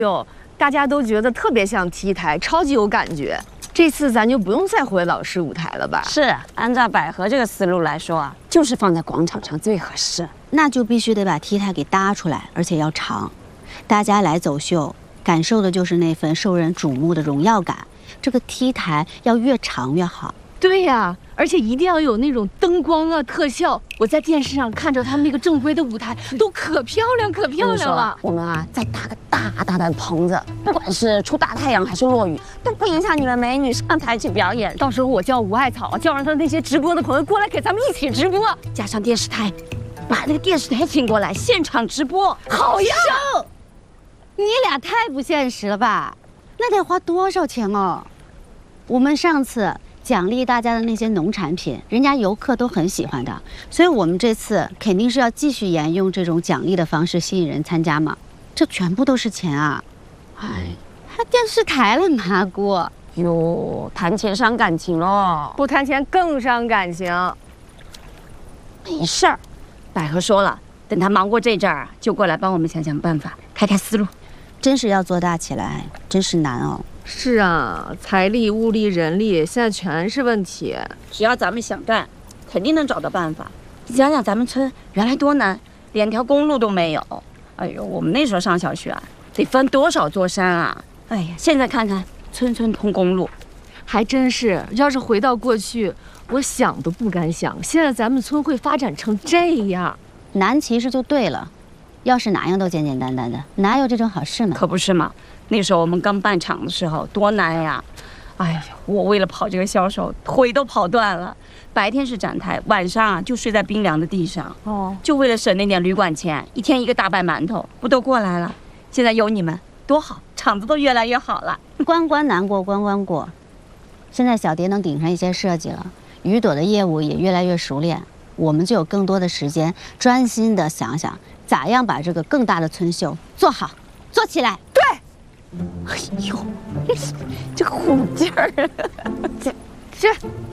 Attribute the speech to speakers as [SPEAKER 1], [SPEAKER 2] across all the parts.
[SPEAKER 1] 哟，大家都觉得特别像 T 台，超级有感觉。这次咱就不用再回老式舞台了吧？
[SPEAKER 2] 是，按照百合这个思路来说啊，就是放在广场上最合适。
[SPEAKER 3] 那就必须得把 T 台给搭出来，而且要长。大家来走秀，感受的就是那份受人瞩目的荣耀感。这个 T 台要越长越好。
[SPEAKER 1] 对呀，而且一定要有那种灯光啊、特效。我在电视上看着他们那个正规的舞台，都可漂亮了。
[SPEAKER 2] 我们啊，再搭个大的棚子，不管是出大太阳还是落雨，都不影响你们美女上台去表演。
[SPEAKER 1] 到时候我叫吴艾草，叫上他那些直播的朋友过来给咱们一起直播，
[SPEAKER 2] 加上电视台，把那个电视台请过来，现场直播。
[SPEAKER 1] 好呀！
[SPEAKER 3] 你俩太不现实了吧？那得花多少钱哦？我们上次奖励大家的那些农产品，人家游客都很喜欢的，所以我们这次肯定是要继续沿用这种奖励的方式吸引人参加嘛。这全部都是钱啊！哎，还电视台了拿过
[SPEAKER 2] 哟，谈钱伤感情咯，
[SPEAKER 1] 不谈钱更伤感情。
[SPEAKER 2] 没事儿，百合说了，等他忙过这阵儿，就过来帮我们想想办法，开思路。
[SPEAKER 3] 真是要做大起来，真是难哦。
[SPEAKER 1] 是啊，财力、物力、人力，现在全是问题。
[SPEAKER 2] 只要咱们想干，肯定能找到办法。你想想咱们村原来多难，连条公路都没有。哎呦，我们那时候上小学啊，得翻多少座山啊！哎呀，现在看看，村村通公路，
[SPEAKER 1] 还真是。要是回到过去，我想都不敢想，现在咱们村会发展成这样。
[SPEAKER 3] 难其实就对了。要是哪样都简简单单的，哪有这种好事呢？
[SPEAKER 2] 可不是嘛！那时候我们刚办厂的时候多难呀！哎呀，我为了跑这个销售，腿都跑断了。白天是展台，晚上啊就睡在冰凉的地上。哦，就为了省那点旅馆钱，一天一个大白馒头，不都过来了？现在有你们多好，厂子都越来越好了。
[SPEAKER 3] 关关难过关关过。现在小蝶能顶上一些设计了，雨朵的业务也越来越熟练，我们就有更多的时间专心的想想。咋样把这个更大的村秀做好、做起来？
[SPEAKER 1] 对，
[SPEAKER 2] 哎呦，这个虎劲儿，
[SPEAKER 1] 是。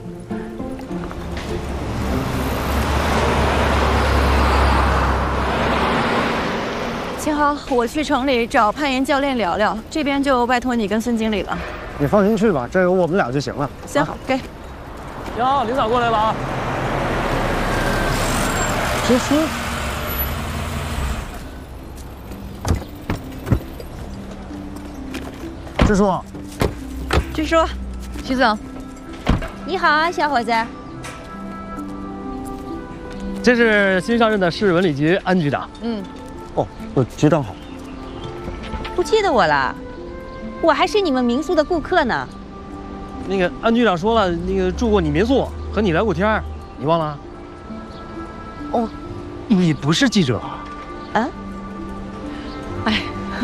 [SPEAKER 4] 秦豪，我去城里找攀岩教练聊聊，这边就拜托你跟孙经理了。
[SPEAKER 5] 你放心去吧，这有我们俩就行了。
[SPEAKER 4] 行，好，给。
[SPEAKER 6] 哟，领导过来了啊！
[SPEAKER 5] 支书。支书，
[SPEAKER 4] 支书，徐总，
[SPEAKER 3] 你好啊，小伙子。
[SPEAKER 6] 这是新上任的市文旅局安局长。
[SPEAKER 5] 哦，局长好。
[SPEAKER 3] 不记得我了？我还是你们民宿的顾客呢。
[SPEAKER 6] 那个安局长说了，那个住过你民宿，和你聊过天，你忘了？哦，你不是记者。
[SPEAKER 3] 啊？
[SPEAKER 4] 哎。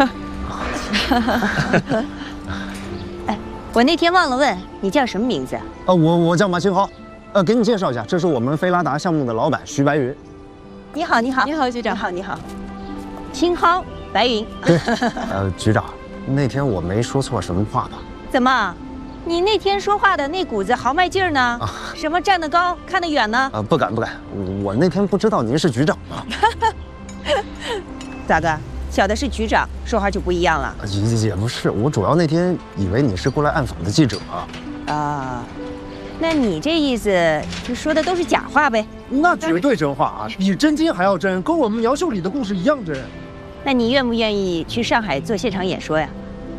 [SPEAKER 3] 哎，我那天忘了问你叫什么名字？
[SPEAKER 5] 我叫马清豪，给你介绍一下，这是我们飞拉达项目的老板徐白云。
[SPEAKER 3] 你好，你好，
[SPEAKER 4] 你好，局长，
[SPEAKER 3] 你好。清豪，白云。
[SPEAKER 5] 对，局长，那天我没说错什么话吧？
[SPEAKER 3] 怎么，你那天说话的那股子豪迈劲儿呢？什么站得高看得远呢？
[SPEAKER 5] 不敢，我那天不知道您是局长啊。
[SPEAKER 3] 咋个？小的是局长，说话就不一样了。
[SPEAKER 5] 也不是，我主要那天以为你是过来暗访的记者
[SPEAKER 3] 啊。那你这意思就说的都是假话呗？
[SPEAKER 5] 那绝对真话啊，比真金还要真，跟我们苗秀里的故事一样真。
[SPEAKER 3] 那你愿不愿意去上海做现场演说呀？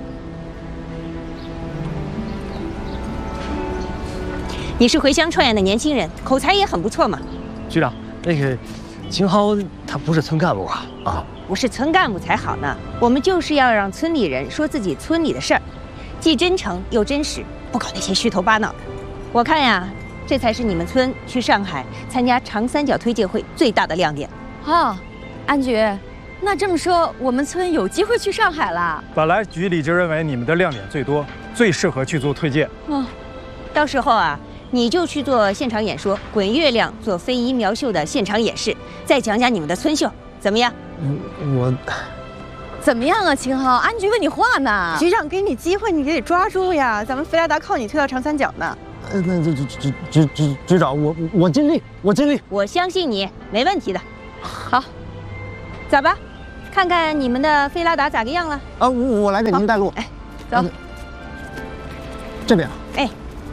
[SPEAKER 3] 你是回乡创业的年轻人，口才也很不错嘛。
[SPEAKER 6] 局长，那个秦豪他不是村干部啊。
[SPEAKER 3] 不是村干部才好呢，我们就是要让村里人说自己村里的事儿，既真诚又真实，不搞那些虚头巴脑的。我看呀，这才是你们村去上海参加长三角推介会最大的亮点。
[SPEAKER 1] 哦，安局，那这么说，我们村有机会去上海了？
[SPEAKER 7] 本来局里就认为你们的亮点最多，最适合去做推荐。
[SPEAKER 3] 到时候啊，你就去做现场演说，滚月亮做非遗苗绣的现场演示，再讲讲你们的村秀，怎么样？
[SPEAKER 5] 我
[SPEAKER 1] 怎么样啊，秦豪？安局问你话呢。
[SPEAKER 4] 局长给你机会，你得抓住呀！咱们飞拉达靠你推到长三角呢。
[SPEAKER 5] 那局长，我尽力，我尽力。
[SPEAKER 3] 我相信你，没问题的。好，咋吧？
[SPEAKER 4] 看看你们的菲拉达咋个样了？
[SPEAKER 5] 啊，我来给您带路。
[SPEAKER 4] 哎，走。
[SPEAKER 5] 这边。
[SPEAKER 4] 哎。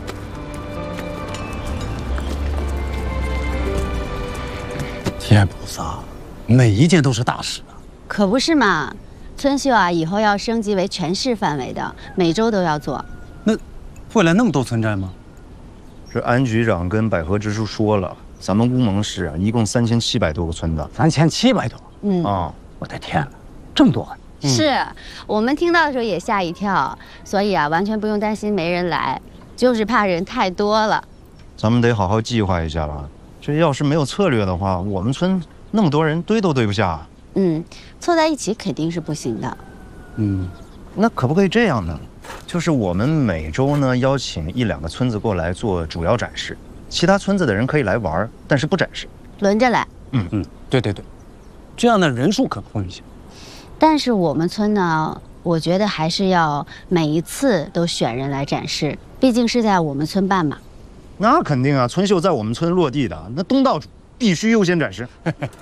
[SPEAKER 8] 天菩萨，每一件都是大事啊！
[SPEAKER 3] 可不是嘛，村秀啊，以后要升级为全市范围的，每周都要做。
[SPEAKER 8] 那未来那么多村寨吗？
[SPEAKER 5] 这安局长跟百合支书说了，咱们乌蒙市啊，一共3700多个村子
[SPEAKER 8] ，3700多。我的天，这么多！
[SPEAKER 3] 是我们听到的时候也吓一跳，所以啊，完全不用担心没人来，就是怕人太多了。
[SPEAKER 5] 咱们得好好计划一下了。这要是没有策略的话，我们村那么多人堆都堆不下。
[SPEAKER 3] 凑在一起肯定是不行的。
[SPEAKER 5] 那可不可以这样呢？就是我们每周呢邀请1、2个村子过来做主要展示，其他村子的人可以来玩，但是不展示，
[SPEAKER 3] 轮着来。
[SPEAKER 8] 对，这样的人数可控一些。
[SPEAKER 3] 但是我们村呢，我觉得还是要每一次都选人来展示，毕竟是在我们村办嘛。
[SPEAKER 5] 那肯定啊，村秀在我们村落地的，那东道主必须优先展示。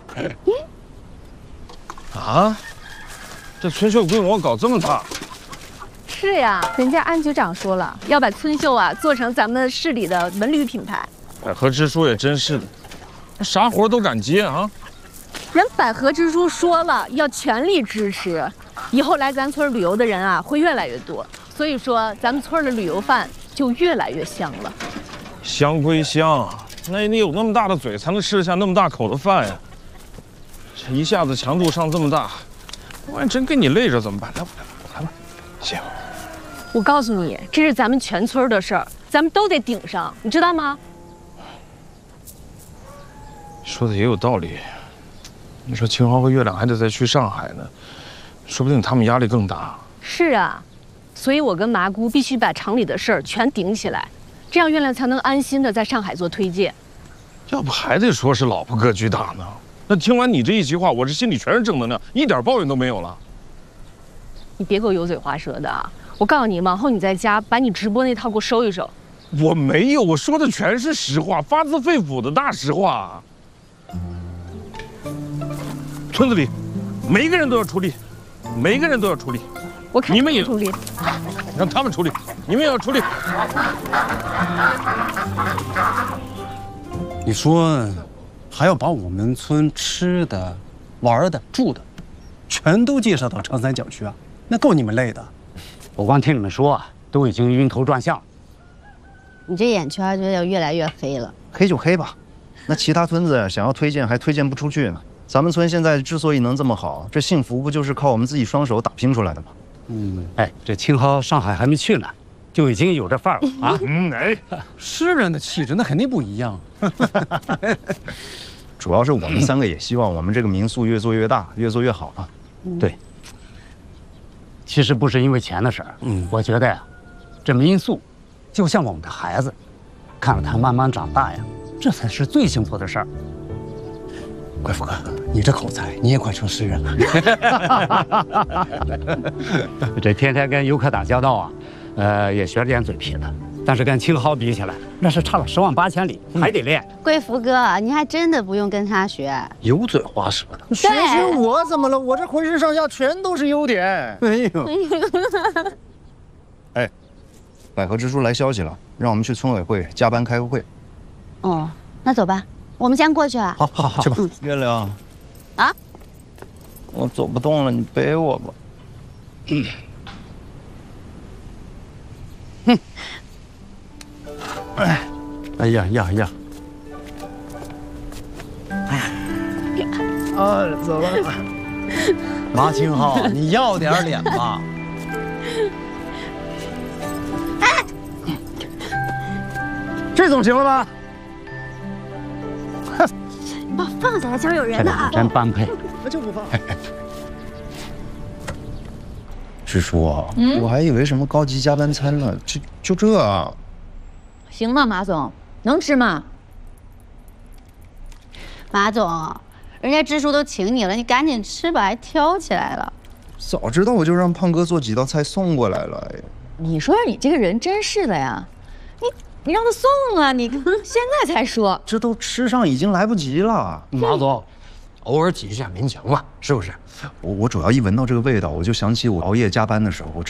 [SPEAKER 9] 啊，这村秀规模搞这么大？
[SPEAKER 1] 是呀，人家安局长说了，要把村秀啊做成咱们市里的文旅品牌。
[SPEAKER 9] 百合支书也真是的，啥活都敢接啊！
[SPEAKER 1] 人百合支书说了，要全力支持，以后来咱村旅游的人啊会越来越多，所以说咱们村的旅游饭就越来越香了。
[SPEAKER 9] 香归香，那也得有那么大的嘴才能吃得下那么大口的饭呀。这一下子强度上这么大，万一真给你累着怎么办？来吧，谢谢。
[SPEAKER 1] 我告诉你，这是咱们全村的事儿，咱们都得顶上，你知道吗？
[SPEAKER 9] 说的也有道理。你说青豪和月亮还得再去上海呢，说不定他们压力更大。
[SPEAKER 1] 是啊，所以我跟麻姑必须把厂里的事儿全顶起来。这样月亮才能安心的在上海做推荐。
[SPEAKER 9] 要不还得说是老婆格局大呢？那听完你这一席话，我这心里全是正能量，一点抱怨都没有了。
[SPEAKER 1] 你别给我油嘴滑舌的啊！我告诉你，往后你在家把你直播那套给我收一收。
[SPEAKER 9] 我没有，我说的全是实话，发自肺腑的大实话。村子里每个人都要出力，每个人都要出力。
[SPEAKER 1] 我看
[SPEAKER 9] 你们也
[SPEAKER 1] 出力，
[SPEAKER 9] 让他们出力，你们也要出力。
[SPEAKER 8] 你说还要把我们村吃的、玩的、住的，全都介绍到长三角去啊？那够你们累的。
[SPEAKER 10] 我光听你们说啊，都已经晕头转向了。
[SPEAKER 3] 你这眼圈就要越来越黑了。
[SPEAKER 5] 黑就黑吧，那其他村子想要推荐还推荐不出去呢。咱们村现在之所以能这么好，这幸福不就是靠我们自己双手打拼出来的吗？
[SPEAKER 10] 哎，这青蒿上海还没去呢，就已经有这范儿了啊！
[SPEAKER 8] 诗人的气质那肯定不一样。
[SPEAKER 5] 主要是我们3个也希望我们这个民宿越做越大，越做越好啊。
[SPEAKER 10] 对，其实不是因为钱的事儿。我觉得呀，这民宿就像我们的孩子，看着他慢慢长大呀，这才是最幸福的事儿。
[SPEAKER 8] 贵福哥，你这口才，你也快成诗人了。
[SPEAKER 10] 这天天跟游客打交道啊，也学了点嘴皮子，但是跟青蒿比起来，那是差了10万8千里，还得练。
[SPEAKER 3] 贵福哥，你还真的不用跟他学，
[SPEAKER 8] 油嘴滑舌的。
[SPEAKER 5] 学我怎么了？我这浑身上下全都是优点。哎呦，哎，百合支书来消息了，让我们去村委会加班开个会。
[SPEAKER 3] 哦，那走吧。我们先过去啊！
[SPEAKER 8] 好，去吧。
[SPEAKER 5] 月亮，
[SPEAKER 3] 啊，
[SPEAKER 5] 我走不动了，你背我吧。
[SPEAKER 10] 哎呀！
[SPEAKER 5] 走了。
[SPEAKER 8] 马青浩，你要点脸吧。
[SPEAKER 5] 这总行了吧？
[SPEAKER 3] 你把我放下来，交有人
[SPEAKER 10] 这
[SPEAKER 3] 的
[SPEAKER 10] 俩真般配。
[SPEAKER 5] 那就不放。支书，我还以为什么高级加班餐呢，就这啊？
[SPEAKER 4] 行吗，马总？能吃吗？
[SPEAKER 3] 马总，人家支书都请你了，你赶紧吃吧，还挑起来了。
[SPEAKER 5] 早知道我就让胖哥做几道菜送过来了。
[SPEAKER 4] 你说你这个人真是的呀，你让他送啊！你现在才说，
[SPEAKER 5] 这都吃上已经来不及了。
[SPEAKER 10] 马总，
[SPEAKER 11] 偶尔挤一下勉强嘛，是不是？
[SPEAKER 5] 我主要一闻到这个味道，我就想起我熬夜加班的时候，我